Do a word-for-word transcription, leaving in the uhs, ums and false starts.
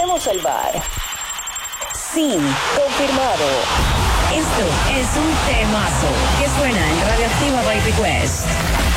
vamos al bar. Sí, confirmado. Esto es un temazo que suena en Radioactiva by Request.